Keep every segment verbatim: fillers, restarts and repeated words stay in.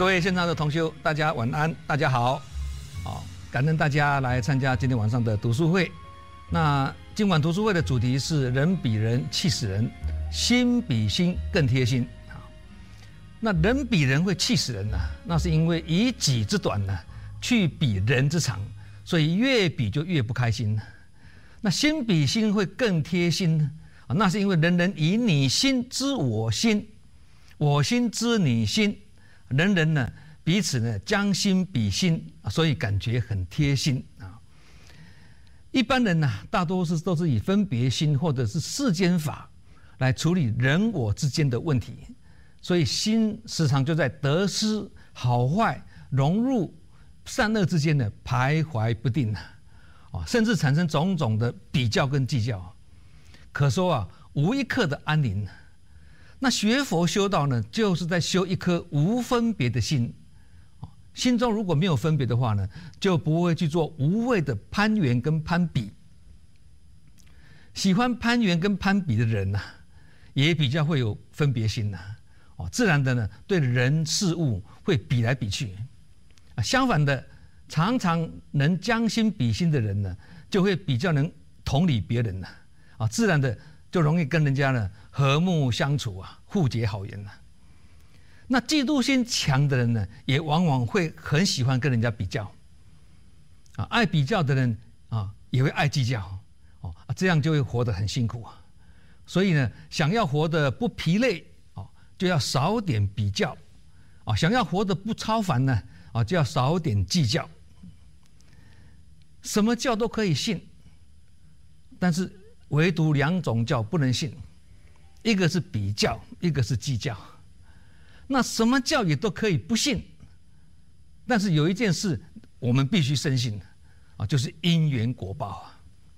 各位线上的同修，大家晚安，大家好，好，感恩大家来参加今天晚上的读书会。那今晚读书会的主题是人比人气死人，心比心更贴心。那人比人会气死人呢、啊？那是因为以己之短呢，去比人之长，所以越比就越不开心。那心比心会更贴心呢？啊，那是因为人人以你心知我心，我心知你心，人人呢彼此呢将心比心，所以感觉很贴心啊。一般人呢、啊，大多是都是以分别心或者是世间法来处理人我之间的问题。所以心时常就在得失、好坏、荣辱、善恶之间呢徘徊不定啊，甚至产生种种的比较跟计较，可说啊无一刻的安宁。那学佛修道呢，就是在修一颗无分别的心，心中如果没有分别的话呢，就不会去做无谓的攀缘跟攀比。喜欢攀缘跟攀比的人呢、啊，也比较会有分别心呐、啊。自然的呢，对人事物会比来比去，啊，相反的，常常能将心比心的人呢，就会比较能同理别人呐，啊，自然的就容易跟人家呢和睦相处啊，互结好缘呐。那嫉妒心强的人呢，也往往会很喜欢跟人家比较，啊，爱比较的人啊，也会爱计较，哦，这样就会活得很辛苦啊。所以呢，想要活得不疲累，就要少点比较，啊，想要活得不超凡呢，啊，就要少点计较。什么教都可以信，但是唯独两种教不能信，一个是比较，一个是计较。那什么教也都可以不信，但是有一件事我们必须深信，啊，就是因缘果报啊。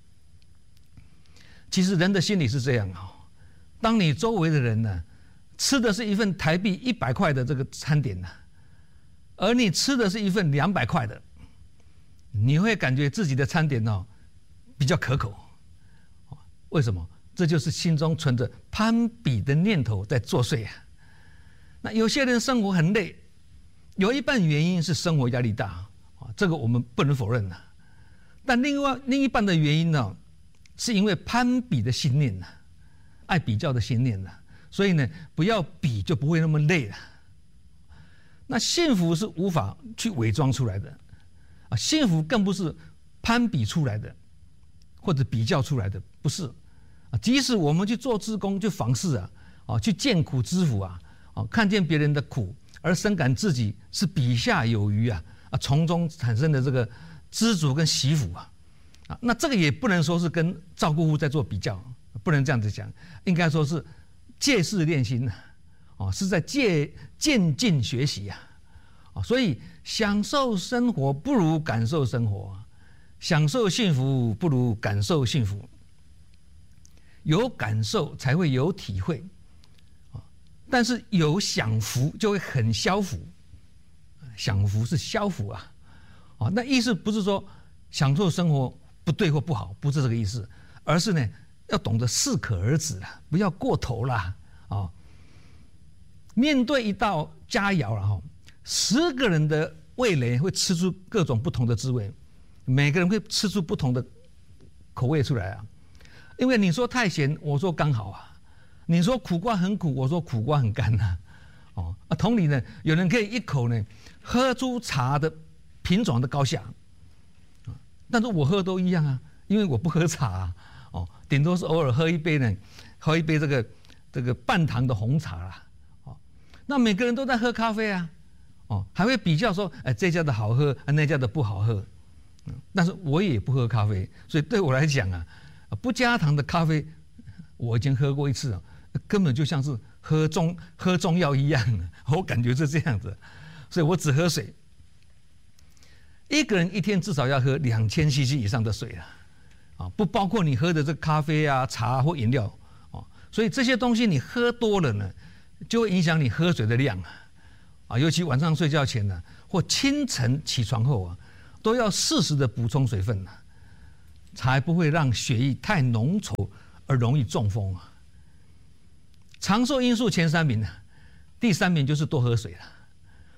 其实人的心理是这样啊，当你周围的人呢，吃的是一份台币一百块的这个餐点呢、啊，而你吃的是一份两百块的，你会感觉自己的餐点哦比较可口。为什么？这就是心中存着攀比的念头在作祟啊。那有些人生活很累，有一半原因是生活压力大啊，这个我们不能否认的。但另外另一半的原因呢，是因为攀比的心念呢、啊，爱比较的心念呢、啊。所以呢，不要比就不会那么累了。那幸福是无法去伪装出来的，啊，幸福更不是攀比出来的，或者比较出来的，不是。啊，即使我们去做志工、去访视啊，啊，去见苦知福啊，啊，看见别人的苦，而深感自己是比下有余啊，啊，从中产生的这个知足跟喜福啊，啊，那这个也不能说是跟照顾户在做比较，不能这样子讲，应该说是借势练心呐，哦，是在借渐进学习呀，啊，所以享受生活不如感受生活，享受幸福不如感受幸福，有感受才会有体会，啊，但是有享福就会很消福，享福是消福啊，啊，那意思不是说享受生活不对或不好，不是这个意思，而是呢，要懂得适可而止啦，不要过头啦啊、哦！面对一道佳肴了哈，十个人的味蕾会吃出各种不同的滋味，每个人会吃出不同的口味出来啊。因为你说太咸，我说刚好啊；你说苦瓜很苦，我说苦瓜很干呐。哦啊，同理呢，有人可以一口呢喝出茶的品种的高下，但是我喝都一样啊，因为我不喝茶啊。哦，顶多是偶尔喝一杯呢，喝一杯这个这个半糖的红茶啦。哦，那每个人都在喝咖啡啊，哦，还会比较说，哎，这家的好喝，那家的不好喝。嗯，但是我也不喝咖啡，所以对我来讲啊，不加糖的咖啡，我已经喝过一次了，根本就像是喝中喝中药一样，我感觉是这样子，所以我只喝水。一个人一天至少要喝两千 C C 以上的水啊。啊，不包括你喝的这咖啡啊、茶或饮料啊，所以这些东西你喝多了呢，就会影响你喝水的量啊，啊，尤其晚上睡觉前呢、啊，或清晨起床后啊，都要适时的补充水分啊，才不会让血液太浓稠而容易中风啊。长寿因素前三名呢、啊，第三名就是多喝水了，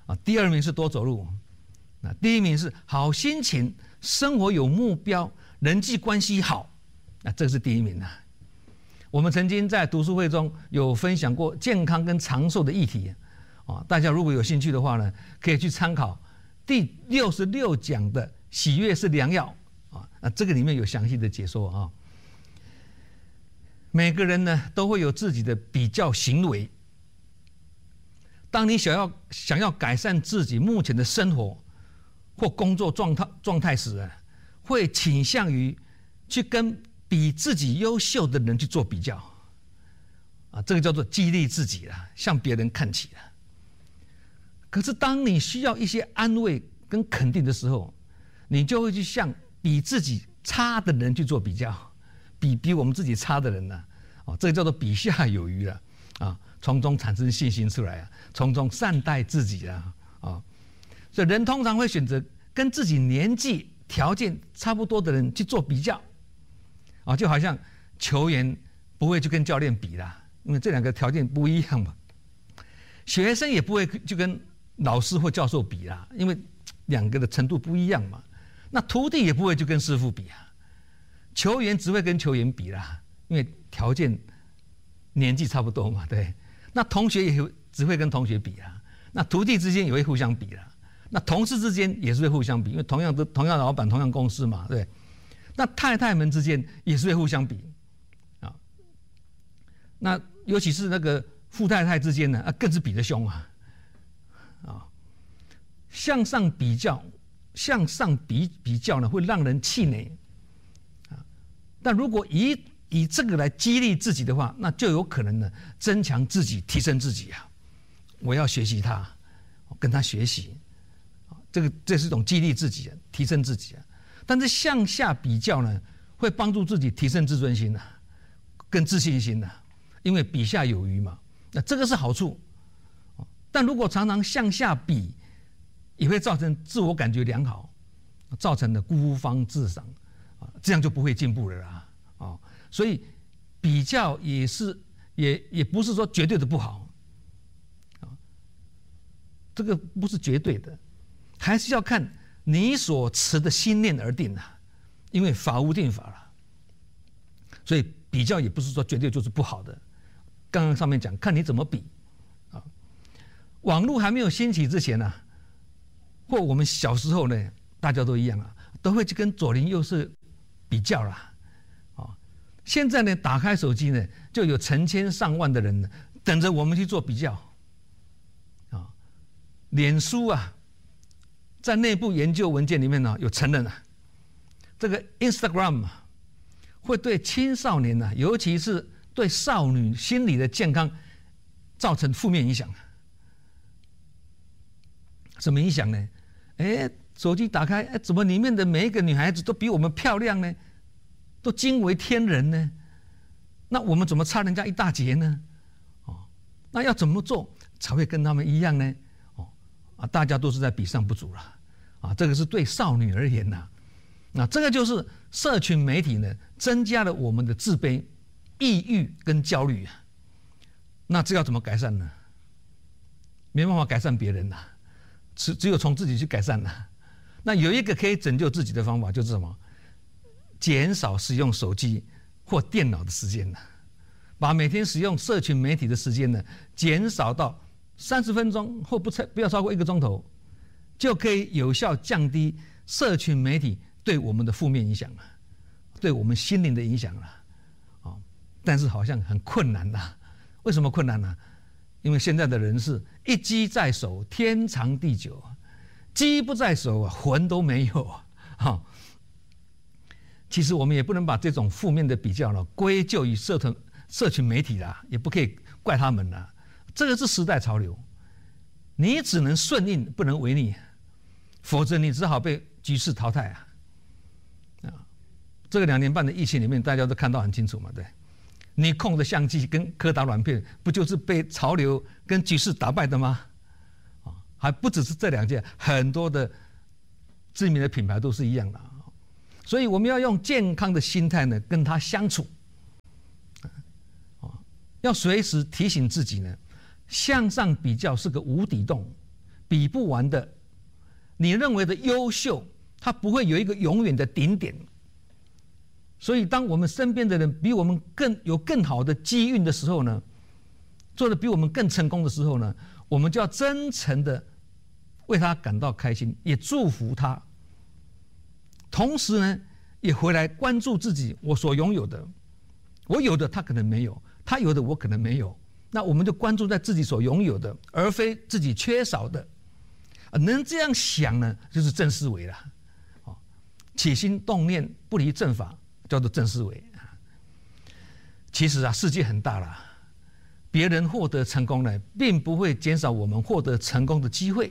啊，第二名是多走路，那第一名是好心情，生活有目标，人际关系好，那这是第一名啊。我们曾经在读书会中有分享过健康跟长寿的议题啊，大家如果有兴趣的话呢，可以去参考第六十六讲的喜悦是良药啊，那这个里面有详细的解说啊。每个人呢都会有自己的比较行为，当你想要想要改善自己目前的生活或工作状态状态时啊，会倾向于去跟比自己优秀的人去做比较啊，这个叫做激励自己啦，向别人看齐啦。可是当你需要一些安慰跟肯定的时候，你就会去向比自己差的人去做比较，比比我们自己差的人呢、啊，啊，这个叫做比下有余了啊，从中产生信心出来啊，从中善待自己啊，啊，所以人通常会选择跟自己年纪条件差不多的人去做比较。啊，就好像球员不会去跟教练比啦，因为这两个条件不一样嘛。学生也不会去跟老师或教授比啦，因为两个的程度不一样嘛。那徒弟也不会去跟师傅比啊。球员只会跟球员比啦，因为条件年纪差不多嘛，对。那同学也只会跟同学比啊。那徒弟之间也会互相比啦。那同事之间也是会互相比，因为同样的同样的老板，同样公司嘛，对。那太太们之间也是会互相比，啊，那尤其是那个富太太之间呢，啊，更是比得凶啊，啊，向上比较，向上比比较呢，会让人气馁，啊，但如果以以这个来激励自己的话，那就有可能呢，增强自己，提升自己啊，我要学习他，跟他学习，啊，这个这是一种激励自己，提升自己啊。但是向下比较呢，会帮助自己提升自尊心呐、啊，跟自信心呐、啊，因为比下有余嘛，那这个是好处。但如果常常向下比，也会造成自我感觉良好，造成的孤芳自赏啊，这样就不会进步了啦啊。所以比较也是也也不是说绝对的不好啊，这个不是绝对的，还是要看你所持的心念而定啊，因为法无定法了，所以比较也不是说绝对就是不好的。刚刚上面讲，看你怎么比啊。网络还没有兴起之前呢、啊，或我们小时候呢，大家都一样啊，都会去跟左邻右舍比较啦，啊。现在呢，打开手机呢，就有成千上万的人呢，等着我们去做比较啊。脸书啊。在内部研究文件里面呢，有承认啊，这个 Instagram 啊，会对青少年呢、啊，尤其是对少女心理的健康造成负面影响。什么影响呢？哎，手机打开，哎，怎么里面的每一个女孩子都比我们漂亮呢？都惊为天人呢？那我们怎么差人家一大截呢？哦，那要怎么做才会跟他们一样呢？哦，啊，大家都是在比上不足了。啊，这个是对少女而言呐、啊，那这个就是社群媒体呢，增加了我们的自卑、抑郁跟焦虑啊。那这要怎么改善呢？没办法改善别人呐、啊，只只有从自己去改善呐、啊。那有一个可以拯救自己的方法，就是什么？减少使用手机或电脑的时间呢、啊，把每天使用社群媒体的时间呢，减少到三十分钟或不超不要超过一个钟头。就可以有效降低社群媒体对我们的负面影响了，对我们心灵的影响了，啊，但是好像很困难呐。为什么困难呢？因为现在的人是一机在手，天长地久；机不在手啊，魂都没有啊。哈，其实我们也不能把这种负面的比较呢归咎于社团、社群媒体啦，也不可以怪他们啦。这个是时代潮流，你只能顺应，不能违逆。否则你只好被局势淘汰啊！啊，这个两年半的疫情里面，大家都看到很清楚嘛，对，你控的相机跟柯达软片，不就是被潮流跟局势打败的吗？啊，还不只是这两件，很多的知名的品牌都是一样的。所以我们要用健康的心态呢，跟它相处。啊，要随时提醒自己呢，向上比较是个无底洞。 比不完的。你认为的优秀，它不会有一个永远的顶点。所以，当我们身边的人比我们更有更好的机运的时候呢，做得比我们更成功的时候呢，我们就要真诚的为他感到开心，也祝福他。同时呢，也回来关注自己我所拥有的，我有的他可能没有，他有的我可能没有。那我们就关注在自己所拥有的，而非自己缺少的。能这样想呢，就是正思维了。起心动念不离正法，叫做正思维。其实啊，世界很大了，别人获得成功呢，并不会减少我们获得成功的机会。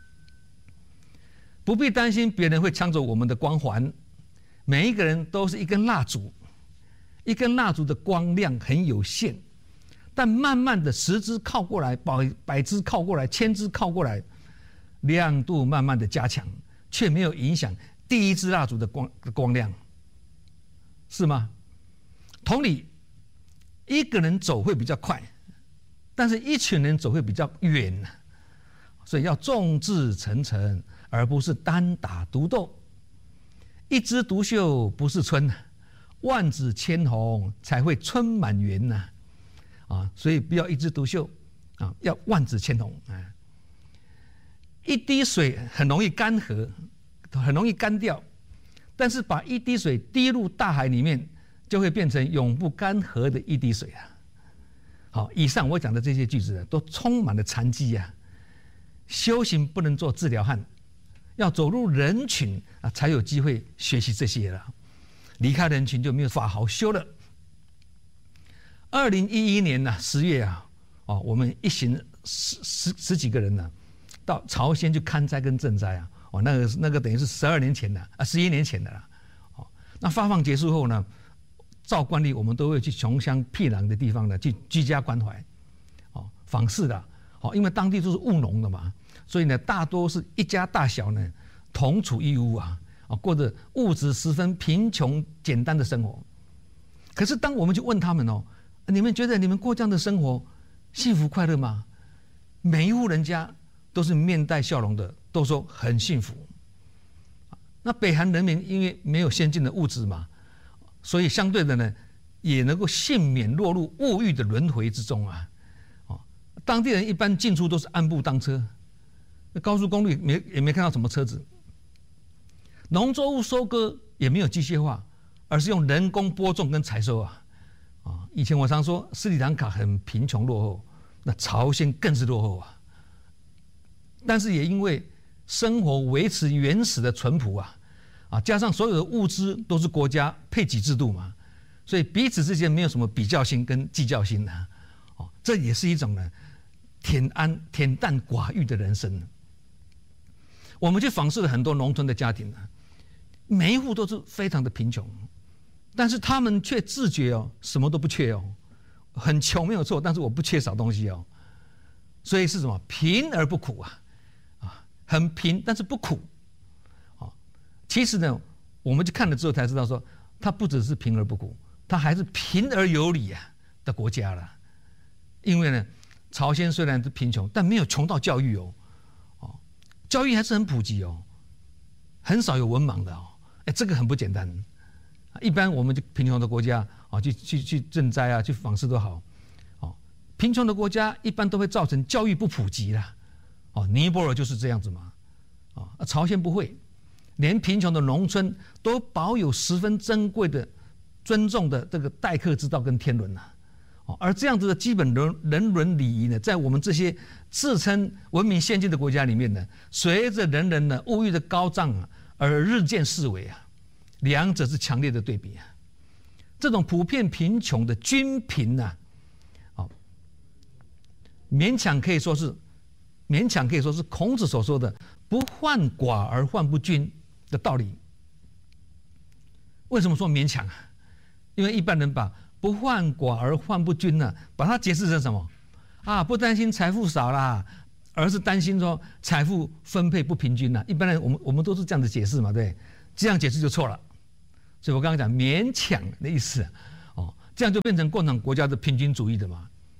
不必担心别人会抢走我们的光环。每一个人都是一根蜡烛，一根蜡烛的光亮很有限，但慢慢的十支靠过来，百百支靠过来，千支靠过来，亮度慢慢的加强，却没有影响第一支蜡烛的光的光亮，是吗？同理，一个人走会比较快，但是一群人走会比较远，所以要众志成城，而不是单打独斗。一枝独秀不是春，万紫千红才会春满园呐！啊，所以不要一枝独秀啊，要万紫千红啊。一滴水很容易干涸，很容易干掉，但是把一滴水滴入大海里面，就会变成永不干涸的一滴水啊！好，以上我讲的这些句子呢，都充满了禅机啊。修行不能做治疗汉，要走入人群啊，才有机会学习这些了。离开人群就没有法好修了。二零一一年呢、啊、十月啊，哦，我们一行十十十几个人呢、啊，到朝鲜去勘灾跟赈灾啊，哦，那个那个等于是十二年前的啊，十一年前的了。哦，那发放结束后呢，照惯例我们都会去穷乡僻壤的地方呢去居家关怀，哦，访视的。哦，因为当地都是务农的嘛，所以呢，大多是一家大小呢同处一屋啊，啊，过着物质十分贫穷简单的生活。可是当我们去问他们哦，你们觉得你们过这样的生活幸福快乐吗？每一户人家都是面带笑容的，都说很幸福。那北韩人民因为没有先进的物质嘛，所以相对的呢，也能够幸免落入物欲的轮回之中啊。当地人一般进出都是按步当车，高速公路也没也没看到什么车子。农作物收割也没有机械化，而是用人工播种跟采收啊。啊，以前我常说斯里兰卡很贫穷落后，那朝鲜更是落后啊。但是也因为生活维持原始的淳朴啊，啊，加上所有的物资都是国家配给制度嘛，所以彼此之间没有什么比较心跟计较心啊。哦，这也是一种呢。恬安恬淡寡欲的人生。我们去访视了很多农村的家庭啊，每一户都是非常的贫穷，但是他们却自觉哦，什么都不缺哦，很穷没有错，但是我不缺少东西哦，所以是什么？贫而不苦啊，啊，很贫但是不苦，啊，其实呢，我们去看了之后才知道说，它不只是贫而不苦，它还是贫而有礼啊的国家了，因为呢。朝鲜虽然是贫穷，但没有穷到教育哦，哦，教育还是很普及哦，很少有文盲的哦，哎，这个很不简单。一般我们就贫穷的国家啊，去去去赈灾啊，去访视都好，哦，贫穷的国家一般都会造成教育不普及啦，哦，尼泊尔就是这样子嘛，啊，朝鲜不会，连贫穷的农村都保有十分珍贵的、尊重的这个待客之道跟天伦呐。而这样子的基本人人伦礼仪呢，在我们这些自称文明先进的国家里面呢，随着人人呢物欲的高涨啊，而日渐式微啊，两者是强烈的对比啊。这种普遍贫穷的均贫呐，啊，勉强可以说是勉强可以说是孔子所说的“不患寡而患不均”的道理。为什么说勉强啊？因为一般人把不患寡而患不均呢、啊，把它解释成什么？啊，不担心财富少啦，而是担心说财富分配不平均呐、啊。一般人我们我们都是这样的解释嘛，对，这样解释就错了。所以我刚刚讲勉强的意思，哦，这样就变成共产国家的平均主义的嘛。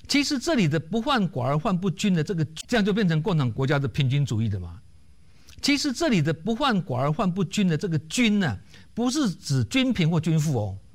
其实这里的不患寡而患不均的这个，这样就变成共产国家的平均主义的嘛。其实这里的不患寡而患不均的这个均呢、啊，不是指均贫或均富哦，